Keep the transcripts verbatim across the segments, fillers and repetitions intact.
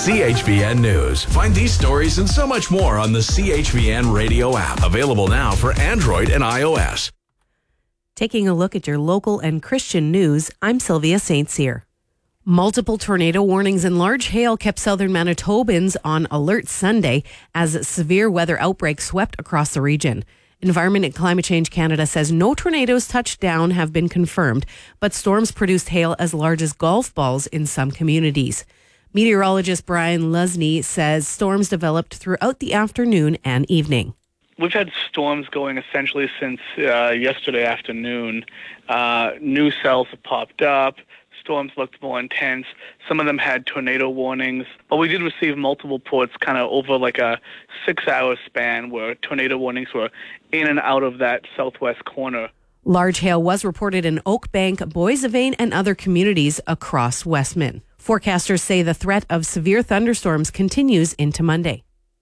C H V N News. Find these stories and so much more on the C H V N radio app. Available now for Android and iOS. Taking a look at your local and Christian news, I'm Sylvia Saint Cyr. Multiple tornado warnings and large hail kept southern Manitobans on alert Sunday as severe weather outbreaks swept across the region. Environment and Climate Change Canada says no tornadoes touched down have been confirmed, but storms produced hail as large as golf balls in some communities. Meteorologist Brian Lusney says storms developed throughout the afternoon and evening. We've had storms going essentially since uh, yesterday afternoon. Uh, new cells have popped up. Storms looked more intense. Some of them had tornado warnings, but we did receive multiple reports kind of over like a six-hour span where tornado warnings were in and out of that southwest corner. Large hail was reported in Oakbank, Boissevain, and other communities across Westman. Forecasters say the threat of severe thunderstorms continues into Monday.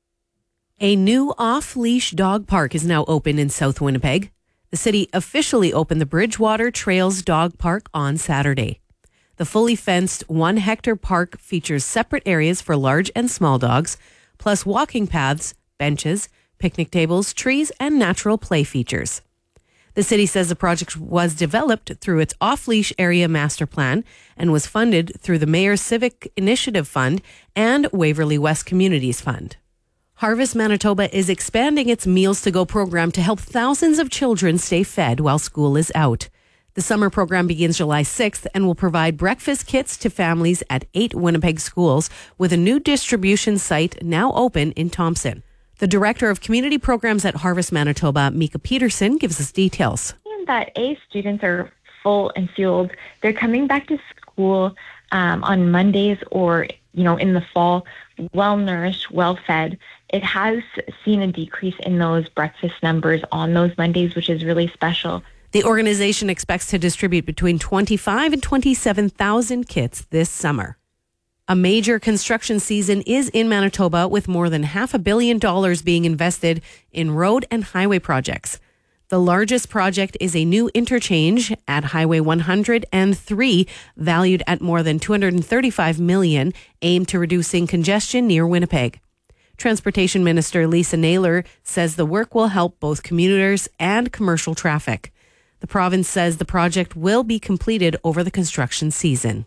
A new off-leash dog park is now open in South Winnipeg. The city officially opened the Bridgewater Trails Dog Park on Saturday. The fully fenced one-hectare park features separate areas for large and small dogs, plus walking paths, benches, picnic tables, trees, and natural play features. The city says the project was developed through its off-leash area master plan and was funded through the Mayor's Civic Initiative Fund and Waverly West Communities Fund. Harvest Manitoba is expanding its Meals to Go program to help thousands of children stay fed while school is out. The summer program begins July sixth and will provide breakfast kits to families at eight Winnipeg schools with a new distribution site now open in Thompson. The Director of Community Programs at Harvest Manitoba, Mika Peterson, gives us details. That A, students are full and fueled. They're coming back to school um, on Mondays or, you know, in the fall, well-nourished, well-fed. It has seen a decrease in those breakfast numbers on those Mondays, which is really special. The organization expects to distribute between twenty-five and twenty-seven thousand kits this summer. A major construction season is in Manitoba, with more than half a billion dollars being invested in road and highway projects. The largest project is a new interchange at Highway one hundred three, valued at more than two hundred thirty-five million dollars, aimed to reducing congestion near Winnipeg. Transportation Minister Lisa Naylor says the work will help both commuters and commercial traffic. The province says the project will be completed over the construction season.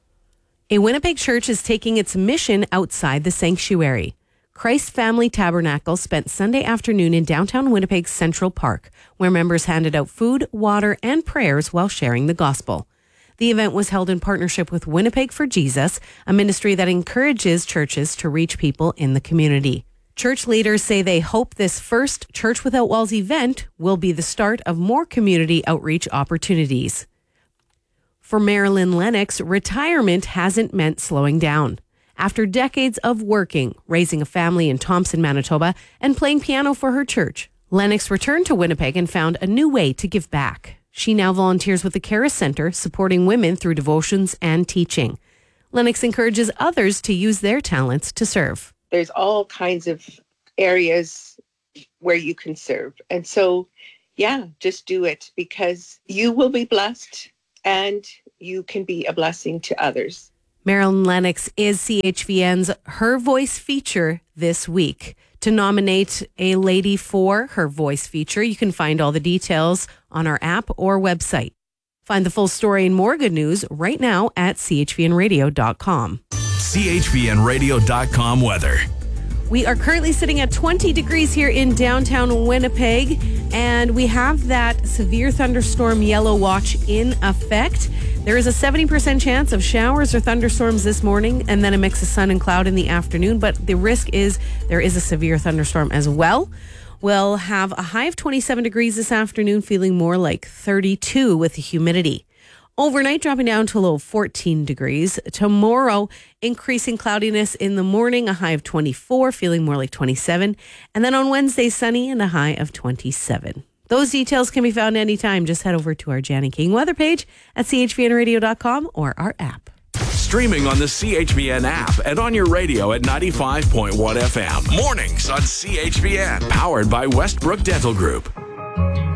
A Winnipeg church is taking its mission outside the sanctuary. Christ Family Tabernacle spent Sunday afternoon in downtown Winnipeg's Central Park, where members handed out food, water, and prayers while sharing the gospel. The event was held in partnership with Winnipeg for Jesus, a ministry that encourages churches to reach people in the community. Church leaders say they hope this first Church Without Walls event will be the start of more community outreach opportunities. For Marilyn Lennox, retirement hasn't meant slowing down. After decades of working, raising a family in Thompson, Manitoba, and playing piano for her church, Lennox returned to Winnipeg and found a new way to give back. She now volunteers with the Caris Center, supporting women through devotions and teaching. Lennox encourages others to use their talents to serve. There's all kinds of areas where you can serve. And so, yeah, just do it, because you will be blessed and you can be a blessing to others. Marilyn Lennox is C H V N's Her Voice feature this week. To nominate a lady for Her Voice feature, you can find all the details on our app or website. Find the full story and more good news right now at c h v n radio dot com. c h v n radio dot com weather. We are currently sitting at twenty degrees here in downtown Winnipeg, and we have that severe thunderstorm yellow watch in effect. There is a seventy percent chance of showers or thunderstorms this morning, and then a mix of sun and cloud in the afternoon, but the risk is there is a severe thunderstorm as well. We'll have a high of twenty-seven degrees this afternoon, feeling more like thirty-two with the humidity. Overnight, dropping down to a low of fourteen degrees. Tomorrow, increasing cloudiness in the morning, a high of twenty-four, feeling more like twenty-seven. And then on Wednesday, sunny and a high of twenty-seven. Those details can be found anytime. Just head over to our Janny King weather page at c h v n radio dot com or our app. Streaming on the C H V N app and on your radio at ninety-five point one F M. Mornings on C H V N. Powered by Westbrook Dental Group.